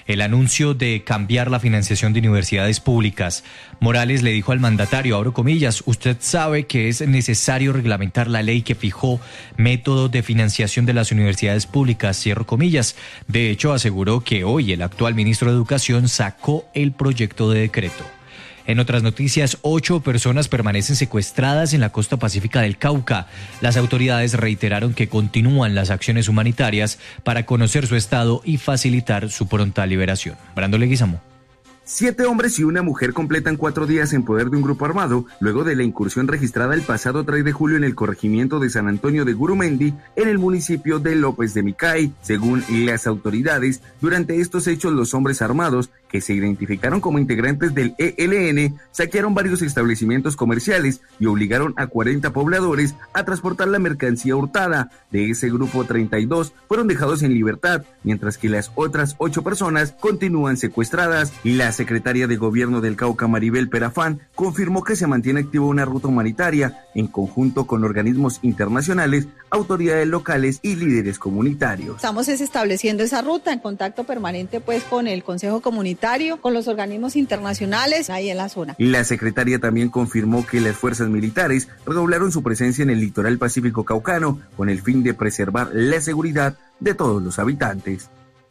el anuncio de cambiar la financiación de universidades públicas. Morales le dijo al mandatario, abro comillas, usted sabe que es necesario reglamentar la ley que fijó métodos de financiación de las universidades públicas, cierro comillas. De hecho, aseguró que hoy el actual ministro de Educación sacó el proyecto de decreto. En otras noticias, 8 personas permanecen secuestradas en la costa pacífica del Cauca. Las autoridades reiteraron que continúan las acciones humanitarias para conocer su estado y facilitar su pronta liberación. Brando Leguizamo. 7 hombres y una mujer completan 4 días en poder de un grupo armado, luego de la incursión registrada el pasado 3 de julio en el corregimiento de San Antonio de Gurumendi, en el municipio de López de Micay. Según las autoridades, durante estos hechos los hombres armados, que se identificaron como integrantes del ELN, saquearon varios establecimientos comerciales y obligaron a 40 pobladores a transportar la mercancía hurtada. De ese grupo, 32 fueron dejados en libertad, mientras que las otras 8 personas continúan secuestradas. La secretaria de Gobierno del Cauca, Maribel Perafán, confirmó que se mantiene activa una ruta humanitaria en conjunto con organismos internacionales, autoridades locales y líderes comunitarios. Estamos estableciendo esa ruta en contacto permanente con el Consejo Comunitario, con los organismos internacionales ahí en la zona. La secretaria también confirmó que las fuerzas militares redoblaron su presencia en el litoral pacífico caucano con el fin de preservar la seguridad de todos los habitantes.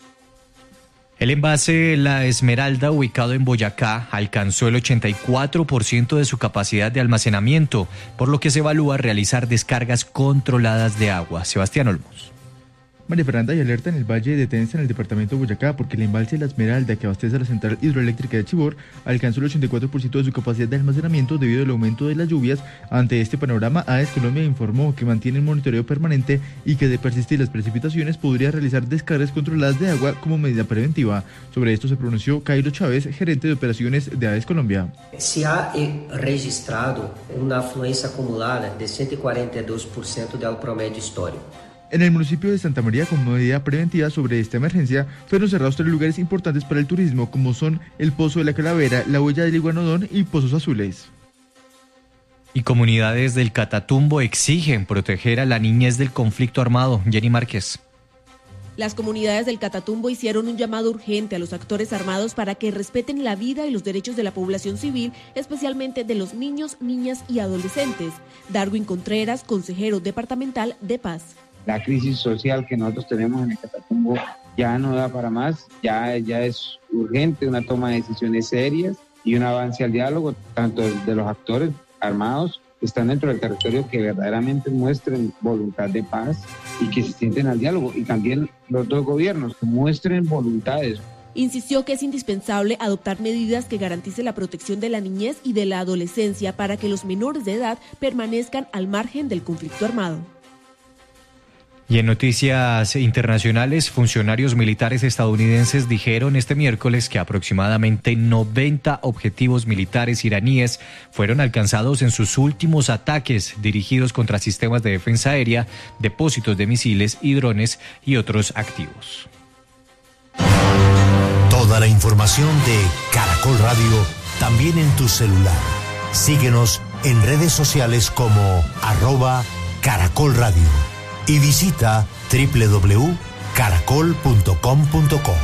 El envase La Esmeralda, ubicado en Boyacá, alcanzó el 84% de su capacidad de almacenamiento, por lo que se evalúa realizar descargas controladas de agua. Sebastián Olmos. María Fernanda, hay alerta en el Valle de Tensa, en el departamento de Boyacá, porque el embalse La Esmeralda, que abastece a la central hidroeléctrica de Chibor, alcanzó el 84% de su capacidad de almacenamiento debido al aumento de las lluvias. Ante este panorama, AES Colombia informó que mantiene el monitoreo permanente y que de persistir las precipitaciones podría realizar descargas controladas de agua como medida preventiva. Sobre esto se pronunció Cairo Chávez, gerente de operaciones de AES Colombia. Se ha registrado una afluencia acumulada de 142% del promedio histórico. En el municipio de Santa María, como medida preventiva sobre esta emergencia, fueron cerrados 3 lugares importantes para el turismo, como son el Pozo de la Calavera, la Huella del Iguanodón y Pozos Azules. Y comunidades del Catatumbo exigen proteger a la niñez del conflicto armado. Jenny Márquez. Las comunidades del Catatumbo hicieron un llamado urgente a los actores armados para que respeten la vida y los derechos de la población civil, especialmente de los niños, niñas y adolescentes. Darwin Contreras, consejero departamental de Paz. La crisis social que nosotros tenemos en el Catatumbo ya no da para más, ya es urgente una toma de decisiones serias y un avance al diálogo, tanto de los actores armados que están dentro del territorio, que verdaderamente muestren voluntad de paz y que se sienten al diálogo, y también los dos gobiernos que muestren voluntades. Insistió que es indispensable adoptar medidas que garanticen la protección de la niñez y de la adolescencia para que los menores de edad permanezcan al margen del conflicto armado. Y en noticias internacionales, funcionarios militares estadounidenses dijeron este miércoles que aproximadamente 90 objetivos militares iraníes fueron alcanzados en sus últimos ataques dirigidos contra sistemas de defensa aérea, depósitos de misiles y drones y otros activos. Toda la información de Caracol Radio también en tu celular. Síguenos en redes sociales como @Caracol Radio. Y visita www.caracol.com.co.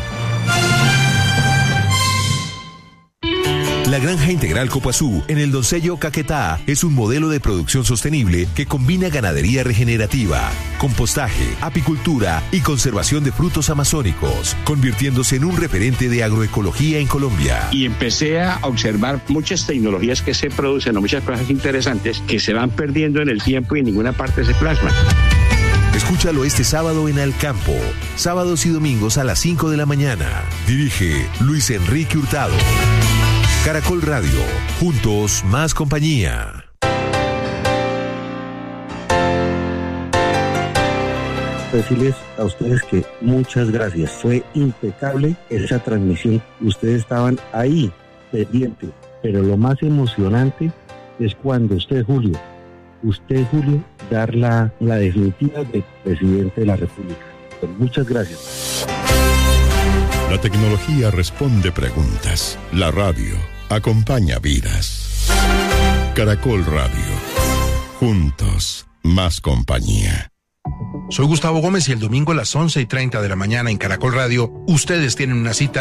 La Granja Integral Copazú en el Doncello Caquetá es un modelo de producción sostenible que combina ganadería regenerativa, compostaje, apicultura y conservación de frutos amazónicos, convirtiéndose en un referente de agroecología en Colombia. Y empecé a observar muchas tecnologías que se producen o muchas cosas interesantes que se van perdiendo en el tiempo y en ninguna parte se plasman. Escúchalo este sábado en Alcampo, sábados y domingos a las 5 de la mañana. Dirige Luis Enrique Hurtado. Caracol Radio, juntos más compañía. Decirles a ustedes que muchas gracias. Fue impecable esa transmisión. Ustedes estaban ahí, pendientes. Pero lo más emocionante es cuando usted, Julio, dar la definitiva de presidente de la República. Pues muchas gracias. La tecnología responde preguntas. La radio acompaña vidas. Caracol Radio. Juntos, más compañía. Soy Gustavo Gómez y el domingo a las 11:30 de la mañana en Caracol Radio, ustedes tienen una cita